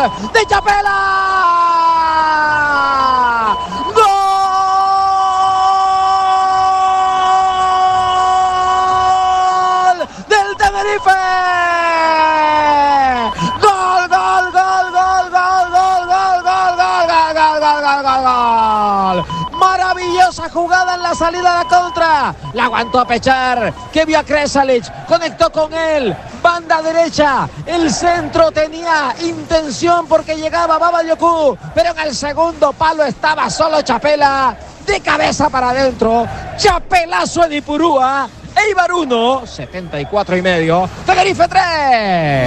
de Chapela. ¡Gol del Tenerife! ¡Gol, gol, gol, gol, gol, gol, gol, gol, gol, gol, gol, gol, gol, gol! Maravillosa jugada en la salida a la contra. La aguantó a Pechar, que vio a Kresalic, conectó con él. Banda derecha, el centro tenía intención porque llegaba Babayokú, pero en el segundo palo estaba solo Chapela, de cabeza para adentro. Chapelazo en Ipurúa. Eibar 1, 74 y medio, Tenerife 3.